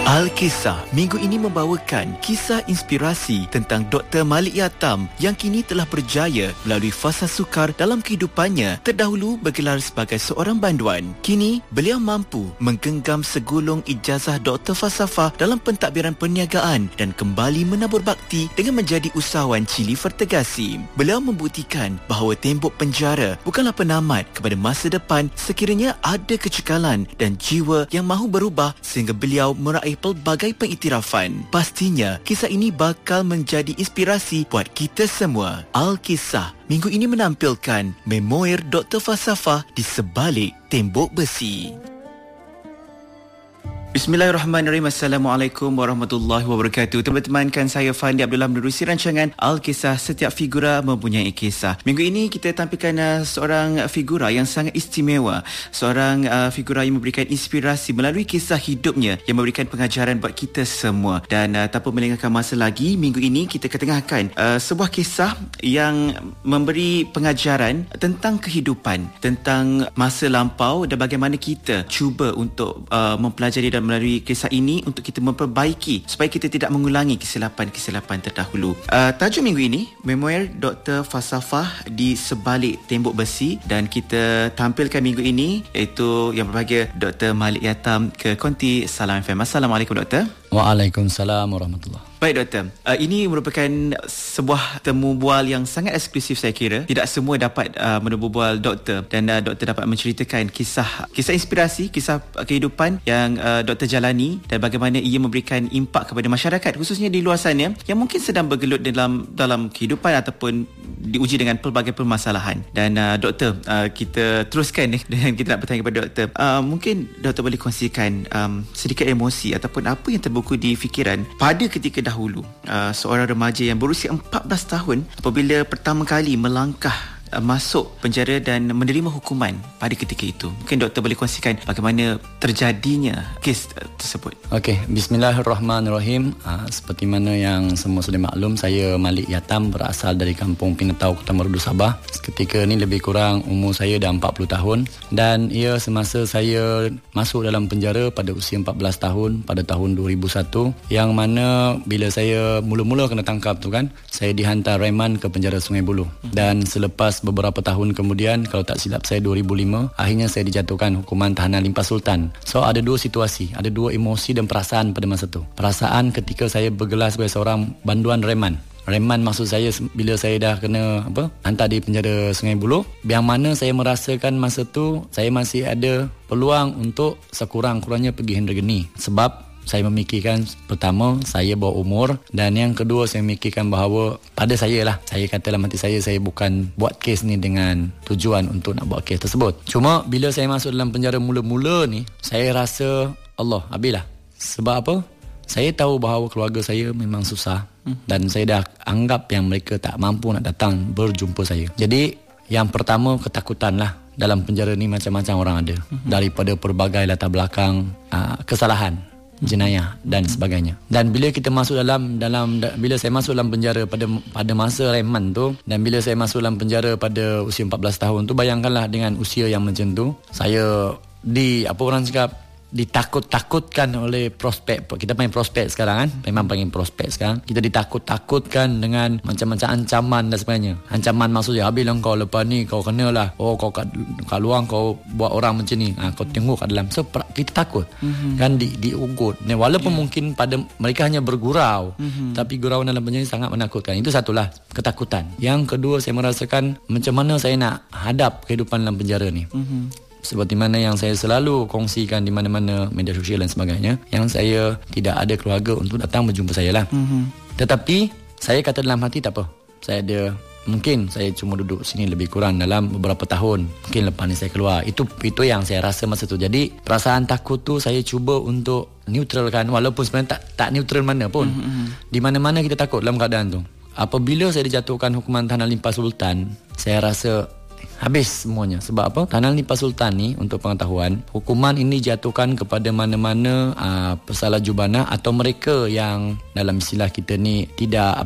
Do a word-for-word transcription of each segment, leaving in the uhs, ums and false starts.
Al-Kisah minggu ini membawakan kisah inspirasi tentang Doktor Malik Yatam yang kini telah berjaya melalui fasa sukar dalam kehidupannya. Terdahulu bergelar sebagai seorang banduan. Kini, beliau mampu menggenggam segulung ijazah Doktor Falsafah dalam pentadbiran perniagaan dan kembali menabur bakti dengan menjadi usahawan Chili Vertigasi. Beliau membuktikan bahawa tembok penjara bukanlah penamat kepada masa depan sekiranya ada kecekalan dan jiwa yang mahu berubah sehingga beliau meraih pelbagai pengiktirafan. Pastinya, kisah ini bakal menjadi inspirasi buat kita semua. Al-Kisah minggu ini menampilkan memoir Doktor Falsafah di sebalik tembok besi. Bismillahirrahmanirrahim. Assalamualaikum warahmatullahi wabarakatuh. Teman-teman, kan saya Fandi Abdullah menerusi rancangan Al-Kisah. Setiap figura mempunyai kisah. Minggu ini kita tampilkan uh, seorang figura yang sangat istimewa. Seorang uh, figura yang memberikan inspirasi melalui kisah hidupnya yang memberikan pengajaran buat kita semua. Dan uh, tanpa melengahkan masa lagi, minggu ini kita ketengahkan uh, sebuah kisah yang memberi pengajaran tentang kehidupan, tentang masa lampau dan bagaimana kita cuba untuk uh, mempelajari dan melalui kisah ini untuk kita memperbaiki supaya kita tidak mengulangi kesilapan-kesilapan terdahulu. Uh, tajuk minggu ini, memoir Doktor Falsafah di sebalik tembok besi, dan kita tampilkan minggu ini iaitu yang berbahagia Doktor Malik Yatam ke konti Salam F M. Assalamualaikum Doktor. Waalaikumsalam warahmatullahi. Baik Doktor, uh, ini merupakan sebuah temu bual yang sangat eksklusif saya kira. Tidak semua dapat uh, menemu bual Doktor, dan uh, Doktor dapat menceritakan kisah kisah inspirasi, kisah uh, kehidupan yang uh, Doktor jalani dan bagaimana ia memberikan impak kepada masyarakat khususnya di luar sana yang mungkin sedang bergelut dalam dalam kehidupan ataupun diuji dengan pelbagai permasalahan. Dan uh, Doktor, uh, kita teruskan ni dan kita nak bertanya kepada Doktor. Uh, mungkin Doktor boleh kongsikan um, sedikit emosi ataupun apa yang terbuku di fikiran pada ketika dahulu uh, seorang remaja yang berusia empat belas tahun apabila pertama kali melangkah uh, masuk penjara dan menerima hukuman pada ketika itu. Mungkin Doktor boleh kongsikan bagaimana terjadinya kes uh, tersebut. Okey, bismillahirrahmanirrahim. Uh, seperti mana yang semua sudah maklum, saya Malik Yatam, berasal dari kampung Pingetau, Kota Merudu, Sabah. Ketika ni lebih kurang umur saya dah empat puluh tahun, dan ia semasa saya masuk dalam penjara pada usia empat belas tahun pada tahun dua ribu satu, yang mana bila saya mula-mula kena tangkap tu kan, saya dihantar reman ke penjara Sungai Buloh. Dan selepas beberapa tahun kemudian, kalau tak silap saya dua ribu lima, akhirnya saya dijatuhkan hukuman tahanan limpah sultan. So ada dua situasi, ada dua emosi dan perasaan pada masa tu. Perasaan ketika saya bergelar sebagai seorang banduan reman. Reman maksud saya bila saya dah kena apa hantar di penjara Sungai Buloh, yang mana saya merasakan masa tu saya masih ada peluang untuk sekurang-kurangnya pergi Hendra Geni. Sebab saya memikirkan, pertama, saya bawa umur, dan yang kedua saya memikirkan bahawa pada saya lah, saya kata dalam hati saya, saya bukan buat kes ni dengan tujuan untuk nak buat kes tersebut. Cuma bila saya masuk dalam penjara mula-mula ni, saya rasa Allah, habislah. Sebab apa? Saya tahu bahawa keluarga saya memang susah, hmm. dan saya dah anggap yang mereka tak mampu nak datang berjumpa saya. Jadi yang pertama, ketakutan lah. Dalam penjara ni macam-macam orang ada, hmm. daripada pelbagai latar belakang aa, kesalahan, jenayah dan sebagainya. Dan bila kita masuk dalam dalam bila saya masuk dalam penjara pada pada masa reman tu, dan bila saya masuk dalam penjara pada usia empat belas tahun tu, bayangkanlah dengan usia yang macam tu, saya di apa orang cakap ditakut-takutkan oleh prospek. Kita main prospek sekarang kan, memang panggil prospek sekarang. Kita ditakut-takutkan dengan macam-macam ancaman dan sebagainya. Ancaman maksudnya, habislah kau lepas ni, kau kenalah, oh kau kat, kat luar kau buat orang macam ni, ha, kau tengok kat dalam. So kita takut, mm-hmm. kan di, diugut. Walaupun yeah. mungkin pada mereka hanya bergurau, mm-hmm. tapi gurau dalam penjara sangat menakutkan. Itu satulah, ketakutan. Yang kedua, saya merasakan macam mana saya nak hadap kehidupan dalam penjara ni. Mm-hmm. Seperti mana yang saya selalu kongsikan di mana-mana media sosial dan sebagainya, yang saya tidak ada keluarga untuk datang berjumpa saya lah. Mm-hmm. Tetapi saya kata dalam hati, tak apa, saya ada, mungkin saya cuma duduk sini lebih kurang dalam beberapa tahun, mungkin lepas ni saya keluar. Itu itu yang saya rasa masa tu. Jadi perasaan takut tu saya cuba untuk neutralkan, walaupun sebenarnya tak tak neutral mana pun. Mm-hmm. Di mana-mana kita takut dalam keadaan tu. Apabila saya dijatuhkan hukuman tahanan limpah sultan, saya rasa habis semuanya. Sebab apa? Tahanan limpah sultan ni, untuk pengetahuan, hukuman ini dijatuhkan kepada mana-mana uh, pesalah jubana atau mereka yang dalam istilah kita ni tidak apa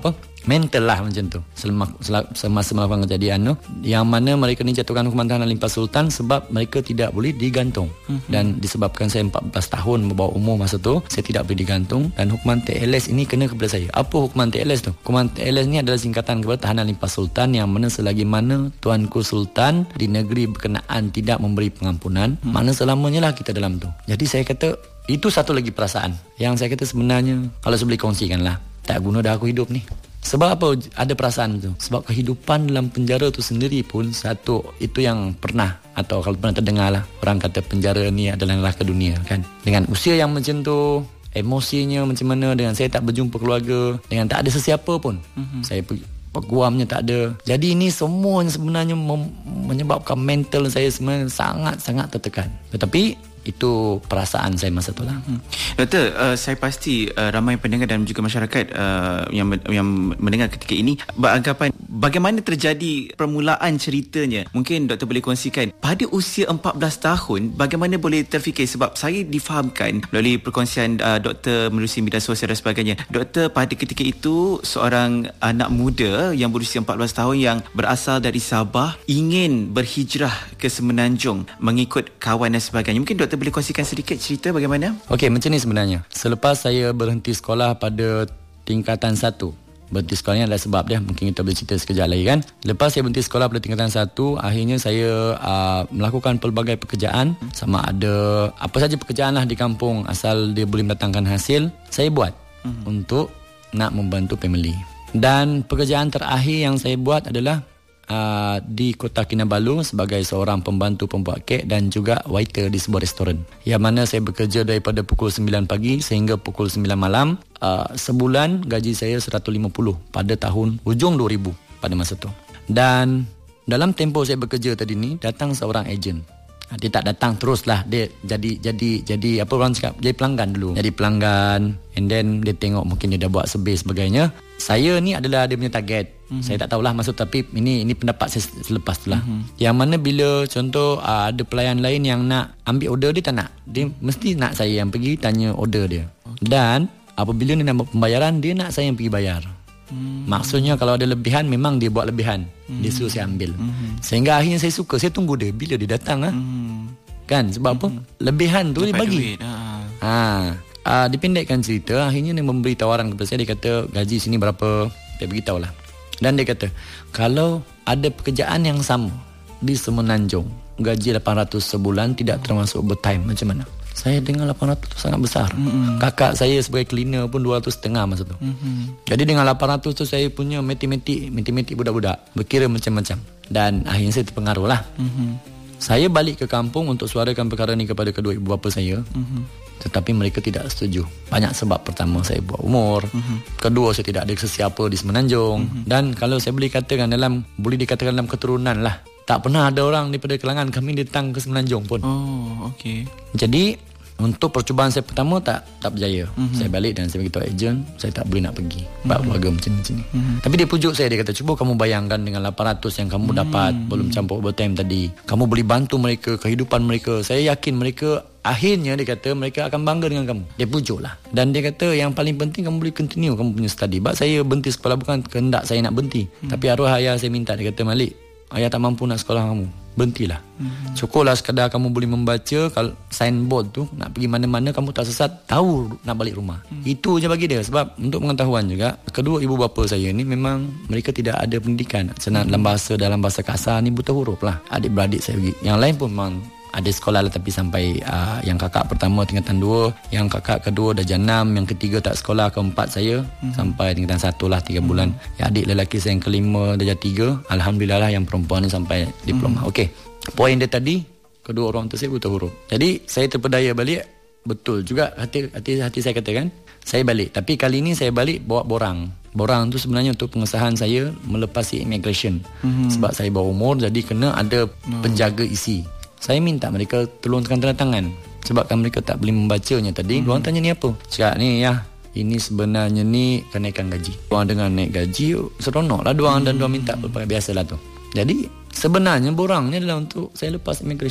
mental lah macam tu selama, semasa melakukan kejadian tu, yang mana mereka ni jatuhkan hukuman tahanan limpah sultan sebab mereka tidak boleh digantung. Mm-hmm. Dan disebabkan saya empat belas tahun membawa umur masa tu, saya tidak boleh digantung dan hukuman T L S ini kena kepada saya. Apa hukuman T L S tu? Hukuman T L S ni adalah singkatan kepada tahanan limpah sultan, yang mana selagi mana Tuanku Sultan di negeri berkenaan tidak memberi pengampunan, mm-hmm. mana selamanya lah kita dalam tu. Jadi saya kata itu satu lagi perasaan yang saya kata sebenarnya kalau saya boleh kongsikan lah, tak guna dah aku hidup ni. Sebab apa ada perasaan tu? Sebab kehidupan dalam penjara tu sendiri pun satu, itu yang pernah, atau kalau pernah terdengar lah, orang kata penjara ni adalah neraka dunia kan. Dengan usia yang macam tu, emosinya macam mana, dengan saya tak berjumpa keluarga, dengan tak ada sesiapa pun, mm-hmm. saya pergi peguamnya tak ada. Jadi ini semua sebenarnya mem- menyebabkan mental saya sebenarnya sangat-sangat tertekan. Tetapi itu perasaan saya masa tu lah. Hmm. Doktor, uh, saya pasti uh, ramai pendengar dan juga masyarakat uh, yang yang mendengar ketika ini beranggapan bagaimana terjadi permulaan ceritanya. Mungkin doktor boleh kongsikan pada usia empat belas tahun bagaimana boleh terfikir, sebab saya difahamkan melalui perkongsian uh, doktor melalui media sosial dan sebagainya. Doktor pada ketika itu seorang anak muda yang berusia empat belas tahun yang berasal dari Sabah ingin berhijrah ke Semenanjung mengikut kawan dan sebagainya. Mungkin doktor boleh kongsikan sedikit cerita bagaimana? Okey, macam ni sebenarnya. Selepas saya berhenti sekolah pada tingkatan satu, berhenti sekolah ni adalah sebab dia, mungkin kita boleh cerita sekejap lagi kan. Lepas saya berhenti sekolah pada tingkatan satu, akhirnya saya uh, melakukan pelbagai pekerjaan, sama ada apa saja pekerjaan lah di kampung asal dia boleh mendatangkan hasil, saya buat mm-hmm. untuk nak membantu family. Dan pekerjaan terakhir yang saya buat adalah Uh, di Kota Kinabalu sebagai seorang pembantu pembuat kek dan juga waiter di sebuah restoran, yang mana saya bekerja daripada pukul sembilan pagi sehingga pukul sembilan malam. uh, Sebulan gaji saya seratus lima puluh pada tahun hujung dua ribu pada masa tu. Dan dalam tempoh saya bekerja tadi ni, datang seorang ejen. Dia tak datang teruslah, dia jadi jadi jadi apa orang cakap, jadi pelanggan dulu. Jadi pelanggan, and then dia tengok mungkin dia dah buat sebel sebagainya. Saya ni adalah dia punya target. Mm-hmm. Saya tak tahulah maksud, tapi ini ini pendapat saya selepas tu lah. Mm-hmm. Yang mana bila contoh uh, ada pelayan lain yang nak ambil order, dia tak nak. Dia mesti nak saya yang pergi tanya order dia. Okay. Dan apabila dia nak buat pembayaran, dia nak saya yang pergi bayar. Hmm. Maksudnya kalau ada lebihan, memang dia buat lebihan, hmm. dia suruh saya ambil. hmm. Sehingga akhirnya saya suka, saya tunggu dia bila dia datang. hmm. Kan sebab hmm. apa, lebihan tu dapat dia bagi duit, ha. Ha. Ha, dipendekkan cerita, akhirnya dia memberi tawaran kepada saya. Dia kata gaji sini berapa, dia beritahu lah. Dan dia kata kalau ada pekerjaan yang sama di Semenanjung, gaji lapan ratus sebulan, tidak termasuk overtime, macam mana? Saya dengar lapan ratus tu sangat besar. Mm-hmm. Kakak saya sebagai cleaner pun dua ratus setengah masa tu. Mm-hmm. Jadi dengan lapan ratus tu saya punya matematik, matematik budak-budak, berkira macam-macam. Dan akhirnya saya terpengaruh lah. Mm-hmm. Saya balik ke kampung untuk suarakan perkara ni kepada kedua ibu bapa saya. Mm-hmm. Tetapi mereka tidak setuju. Banyak sebab. Pertama, saya buat umur. Mm-hmm. Kedua, saya tidak ada sesiapa di Semenanjung. Mm-hmm. Dan kalau saya boleh katakan dalam, boleh dikatakan dalam keturunan lah, tak pernah ada orang daripada kalangan kami datang ke Semenanjung pun. Oh, okey. Jadi untuk percubaan saya pertama tak tak berjaya. Mm-hmm. Saya balik dan saya beritahu ejen, saya tak boleh nak pergi sebab mm-hmm. keluarga macam ni. Mm-hmm. Tapi dia pujuk saya, dia kata cuba kamu bayangkan dengan lapan ratus yang kamu mm-hmm. dapat, belum campur overtime tadi, kamu boleh bantu mereka, kehidupan mereka. Saya yakin mereka akhirnya, dia kata, mereka akan bangga dengan kamu. Dia pujuk lah. Dan dia kata yang paling penting kamu boleh continue kamu punya study. Sebab saya berhenti sekolah bukan kehendak saya nak berhenti. Mm-hmm. Tapi arwah ayah saya minta, dia kata, Malik, ayah tak mampu nak sekolah kamu, berhentilah. Mm-hmm. Cukuplah sekadar kamu boleh membaca, kalau signboard tu nak pergi mana-mana kamu tak sesat, tahu nak balik rumah. Mm-hmm. Itu je bagi dia. Sebab untuk pengetahuan juga, kedua ibu bapa saya ni memang mereka tidak ada pendidikan. Senang mm-hmm. dalam bahasa dalam bahasa kasar ni buta huruf lah. Adik-beradik saya pergi, yang lain pun memang ada sekolah lah, tapi sampai uh, yang kakak pertama tingkatan dua, yang kakak kedua dah jenam, yang ketiga tak sekolah, keempat saya mm-hmm. sampai tingkatan satu lah tiga mm-hmm. bulan. Ya, adik lelaki saya yang kelima darjah tiga, alhamdulillah lah yang perempuan ni sampai diploma. Mm-hmm. Okey, poin dia tadi, kedua orang tu saya buta huruf. Jadi saya terpedaya balik, betul juga hati hati hati saya katakan, saya balik. Tapi kali ni saya balik bawa borang. Borang tu sebenarnya untuk pengesahan saya melepasi immigration. Mm-hmm. Sebab saya bawa umur, jadi kena ada mm. penjaga isi. Saya minta mereka tolong tekan tanda tangan sebabkan mereka tak boleh membacanya tadi. Hmm. Diorang tanya ni apa? Cakap ni ya, ini sebenarnya ni kenaikan gaji. Diorang dengan naik gaji, seronok lah diorang. Hmm. Dan diorang minta biasalah tu. Jadi sebenarnya borang ni adalah untuk saya lepas immigration.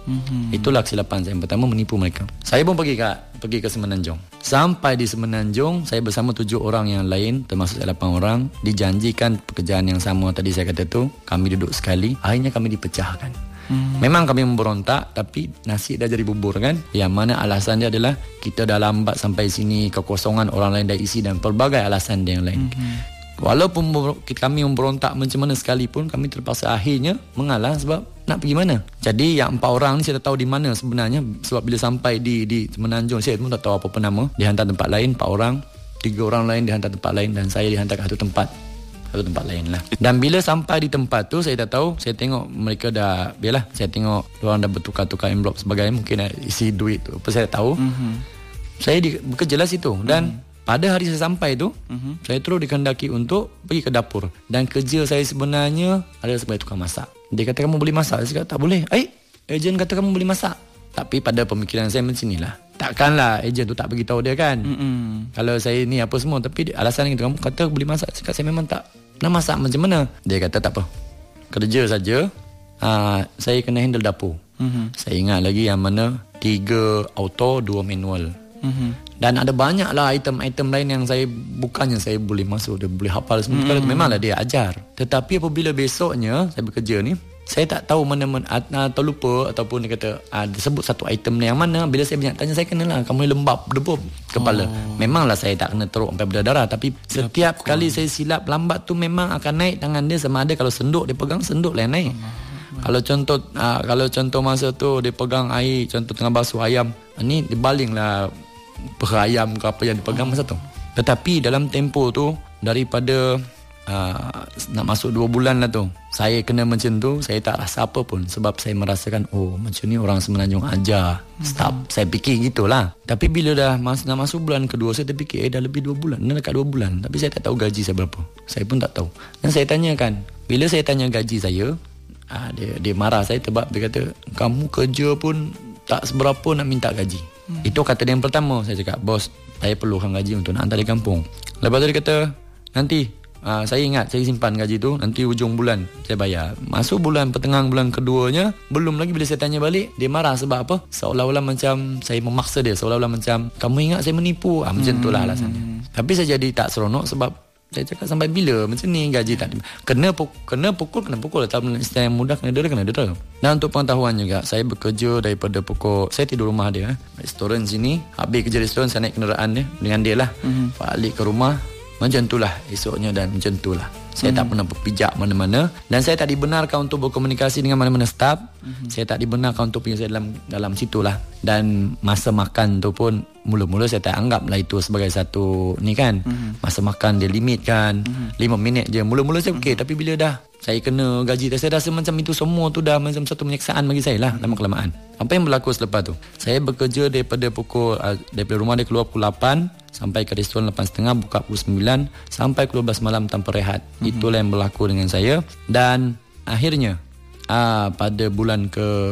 Mm-hmm. Itulah kesilapan saya yang pertama, menipu mereka. Saya pun pergi ke pergi ke Semenanjung. Sampai di Semenanjung, saya bersama tujuh orang yang lain, termasuk saya lapan orang, dijanjikan pekerjaan yang sama tadi saya kata tu. Kami duduk sekali, akhirnya kami dipecahkan. Hmm. Memang kami memberontak, tapi nasi dah jadi bubur kan. Yang mana alasan dia adalah kita dah lambat sampai sini, kekosongan orang lain dah isi, dan pelbagai alasan dia yang lain. Hmm. Walaupun kami memberontak macam mana sekalipun, kami terpaksa akhirnya mengalah sebab nak pergi mana. Jadi yang empat orang ni saya tak tahu di mana sebenarnya, sebab bila sampai di di Semenanjung saya pun tak tahu apa-apa nama. Dihantar tempat lain, empat orang, tiga orang lain dihantar tempat lain, dan saya dihantar ke satu tempat. Satu tempat lain lah. Dan bila sampai di tempat tu, saya tak tahu, saya tengok mereka dah, biarlah, saya tengok orang dah bertukar-tukar envelope sebagainya, mungkin isi duit tu, apa saya tak tahu. Mm-hmm. Saya di, bekerja lah situ. Dan mm-hmm. pada hari saya sampai tu, mm-hmm. saya terus dikehendaki untuk pergi ke dapur. Dan kerja saya sebenarnya adalah sebagai tukang masak. Dia kata, kamu boleh masak? Saya kata, tak boleh. Eh, ejen kata kamu boleh masak. Tapi pada pemikiran saya macam inilah, takkanlah ejen tu tak beritahu dia kan. Mm-mm. Kalau saya ni apa semua, tapi alasan itu, kamu kata boleh masak. Saya kata, saya memang tak nak masak, macam mana? Dia kata tak apa, kerja saja. uh, Saya kena handle dapur. Mm-hmm. Saya ingat lagi yang mana tiga auto, dua manual. Mm-hmm. Dan ada banyak lah item-item lain yang saya, bukannya saya boleh masuk, dia boleh hafal semua. Mm-hmm. Memanglah dia ajar. Tetapi apabila besoknya saya bekerja ni, saya tak tahu mana-mana, atau lupa, ataupun dia kata ah, dia sebut satu item ni yang mana. Bila saya banyak tanya, saya kenalah, kamu ni lembab debup kepala. Oh. Memanglah saya tak kena teruk sampai berdarah, tapi setiap ya, kali saya silap lambat tu memang akan naik tangan dia. Sama ada kalau senduk dia pegang, senduk lah yang naik. Oh. Kalau contoh ah, kalau contoh masa tu dia pegang air, contoh tengah basuh ayam, ni dia balinglah per ayam ke apa yang dipegang oh. masa tu. Tetapi dalam tempoh tu, daripada Uh, nak masuk dua bulan lah tu, saya kena macam tu, saya tak rasa apa pun. Sebab saya merasakan, oh macam ni orang Semenanjung ajar. Mm-hmm. Stop, saya fikir gitulah. Tapi bila dah mas- nak masuk bulan kedua, saya terfikir, eh dah lebih dua bulan, dah dekat dua bulan. Tapi saya tak tahu gaji saya berapa. Saya pun tak tahu. Dan saya tanyakan, bila saya tanya gaji saya, uh, dia, dia marah saya sebab dia kata, kamu kerja pun tak seberapa nak minta gaji. Mm. Itu kata dia yang pertama. Saya cakap, bos, saya perlukan gaji untuk nak hantar di kampung. Lepas tu dia kata, nanti Uh, saya ingat saya simpan gaji tu, nanti hujung bulan saya bayar. Masuk bulan pertengahan bulan keduanya, belum lagi bila saya tanya balik, dia marah sebab apa? Seolah-olah macam saya memaksa dia, seolah-olah macam kamu ingat saya menipu. Ah, macam hmm. itulah alasannya. Tapi saya jadi tak seronok sebab saya cakap, sampai bila macam ni gaji tak kena pukul, kena pukul kena pukul atau istilah yang mudah kena dera kena dera. Dan untuk pengetahuan juga, saya bekerja daripada pukul, saya tidur rumah dia, restoran sini, habis kerja restoran saya naik kenderaan dia dengan dia lah, hmm. balik ke rumah. Macam itulah esoknya, dan macam itulah saya hmm. tak pernah berpijak mana-mana, dan saya tak dibenarkan untuk berkomunikasi dengan mana-mana staf. Hmm. Saya tak dibenarkan untuk pergi dalam dalam situlah. Dan masa makan tu pun mula-mula saya tak anggaplah itu sebagai satu ni kan. Hmm. Masa makan dia limit kan, hmm. lima minit je. Mula-mula saya okey, hmm. tapi bila dah saya kena gaji, saya rasa macam itu semua tu dah macam satu penyiksaan bagi saya lah, lama kelamaan. Apa yang berlaku selepas tu? Saya bekerja daripada pukul uh, daripada rumah dia keluar pukul lapan, sampai ke restoran lapan tiga puluh, buka pukul sembilan, sampai pukul dua belas malam tanpa rehat. Mm-hmm. Itulah yang berlaku dengan saya. Dan akhirnya uh, pada bulan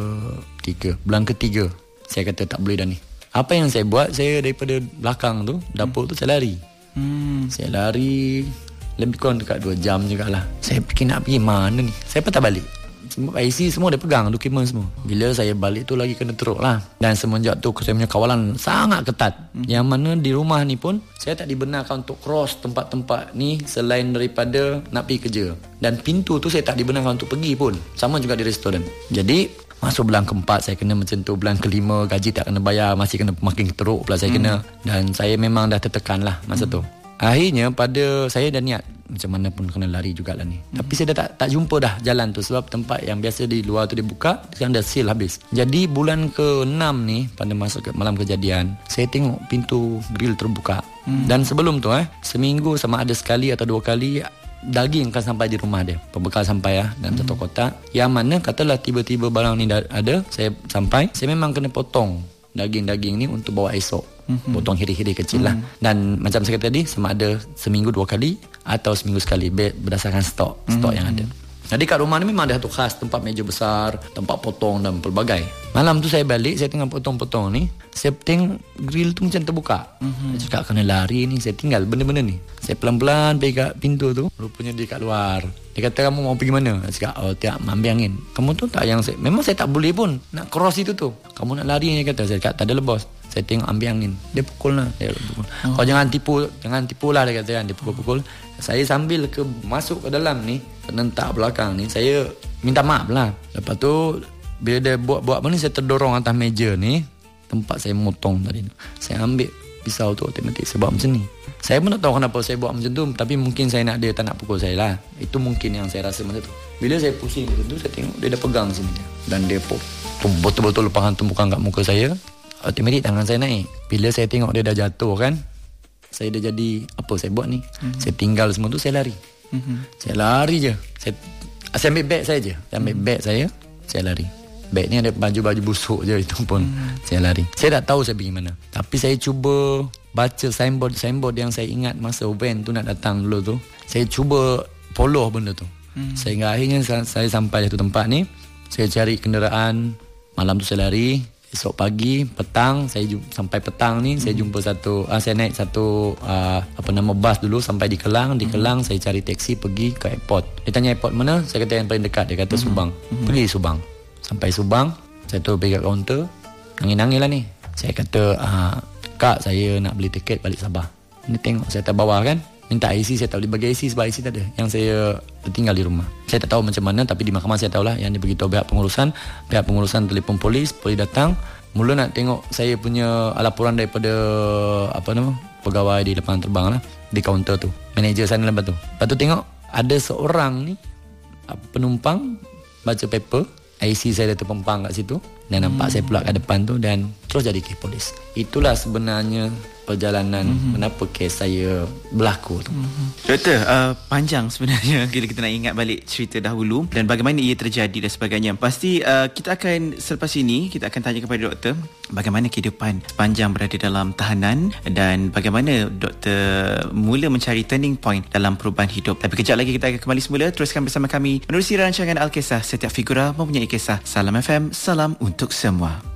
ketiga, bulan ketiga saya kata tak boleh dah ni. Apa yang saya buat, saya daripada belakang tu, dapur tu saya lari. Mm. Saya lari lebih kurang dekat dua jam jugalah. Saya fikir nak pergi mana ni, saya pun tak balik. I C semua dia pegang, dokumen semua. Bila saya balik tu lagi kena teruk lah. Dan semenjak tu saya punya kawalan sangat ketat. hmm. Yang mana di rumah ni pun saya tak dibenarkan untuk cross tempat-tempat ni selain daripada nak pergi kerja. Dan pintu tu saya tak dibenarkan untuk pergi pun. Sama juga di restoran. Jadi masuk bulan keempat saya kena macam tu. Bulan kelima gaji tak kena bayar, masih kena makin teruk pula saya hmm. kena. Dan saya memang dah tertekan lah masa hmm. tu. Akhirnya pada saya dah niat macam mana pun kena lari jugalah ni. Hmm. Tapi saya dah tak, tak jumpa dah jalan tu. Sebab tempat yang biasa di luar tu dia buka, sekarang dah seal habis. Jadi bulan ke enam ni, pada masa ke, malam kejadian, saya tengok pintu grill terbuka. Hmm. Dan sebelum tu eh seminggu sama ada sekali atau dua kali daging akan sampai di rumah dia. Pembekal sampai lah dalam hmm. satu kotak. Yang mana katalah tiba-tiba barang ni dah ada, saya sampai, saya memang kena potong daging-daging ni untuk bawa esok. Mm-hmm. Potong hiri-hiri kecil lah. Mm-hmm. Dan macam saya kata tadi, sama ada seminggu dua kali atau seminggu sekali, berdasarkan stok mm-hmm. stok yang ada. Jadi kat rumah ni memang ada satu khas, tempat meja besar, tempat potong dan pelbagai. Malam tu saya balik, saya tengah potong-potong ni, saya tengok grill tu macam terbuka. Mm-hmm. Saya cakap kena lari ni, saya tinggal benda-benda ni. Saya pelan-pelan pergi kat pintu tu, rupanya dia kat luar. Dia kata, kamu mau pergi mana? Saya cakap, oh tiap ambil angin. Kamu tu tak yang saya, memang saya tak boleh pun nak cross itu tu. Kamu nak lari, dia kata. Saya cakap, tak ada lebos. Saya tengok ambil angin. Dia pukul lah. Dia pukul. Oh. Kau jangan tipu, jangan tipu lah, dia kata kan. Dia pukul-pukul. Saya sambil ke masuk ke dalam ni, penentak belakang ni, saya minta maaf lah. Lepas tu, bila dia buat-buat apa ni, saya terdorong atas meja ni, tempat saya motong tadi. Saya ambil pisau tu otomatik, saya buat macam ni. Saya pun tak tahu kenapa saya buat macam tu, tapi mungkin saya nak dia tak nak pukul saya lah. Itu mungkin yang saya rasa macam tu. Bila saya pusing macam tu, saya tengok dia dah pegang sini dia. Dan dia betul-betul lepaskan tumpukan kat muka saya. Otomatik tangan saya naik. Bila saya tengok dia dah jatuh kan, saya dah jadi, apa saya buat ni? Mm-hmm. Saya tinggal semua tu, saya lari. Mm-hmm. Saya lari je. Saya, saya ambil beg saya je. Saya ambil mm-hmm. beg saya, saya lari. Beg ni ada baju-baju busuk je, itu pun mm-hmm. saya lari. Saya tak tahu saya pergi mana. Tapi saya cuba baca signboard-signboard yang saya ingat masa van tu nak datang dulu tu. Saya cuba follow benda tu. Mm-hmm. Sehingga akhirnya saya, saya sampai satu tempat ni. Saya cari kenderaan. Malam tu saya lari. Esok pagi, petang, saya jumpa, sampai petang ni, hmm. saya jumpa satu, uh, saya naik satu, uh, apa nama, bas dulu sampai di Kelang. Di hmm. Kelang, saya cari teksi pergi ke airport. Dia tanya airport mana? Saya kata yang paling dekat. Dia kata hmm. Subang. Hmm. Pergi Subang. Sampai Subang, saya tu pergi kat kaunter. Nangis-nangis lah ni. Saya kata, uh, Kak, saya nak beli tiket balik Sabah. Ni tengok, saya tak bawa kan. Minta I C, saya tak boleh bagi I C sebab I C tak ada. Yang saya tinggal di rumah. Saya tak tahu macam mana, tapi di mahkamah saya tahulah. Yang dia beritahu pihak pengurusan. Pihak pengurusan telefon polis, polis datang. Mula nak tengok saya punya laporan daripada apa nama, pegawai di lapangan terbang lah, di kaunter tu, manager sana lepas tu. Lepas tu tengok ada seorang ni penumpang baca paper, I C saya dah terpempang kat situ. Dan nampak hmm. saya pula kat depan tu. Dan terus jadi kes polis. Itulah sebenarnya perjalanan mm-hmm. kenapa kes saya berlaku tu. Mm-hmm. Doktor, uh, panjang sebenarnya bila kita nak ingat balik cerita dahulu dan bagaimana ia terjadi dan sebagainya. Pasti uh, kita akan, selepas ini kita akan tanya kepada doktor bagaimana kehidupan sepanjang berada dalam tahanan dan bagaimana doktor mula mencari turning point dalam perubahan hidup. Tapi kejap lagi kita akan kembali semula. Teruskan bersama kami menerusi rancangan Alkisah. Setiap figura mempunyai kisah. Salam F M, salam untuk semua.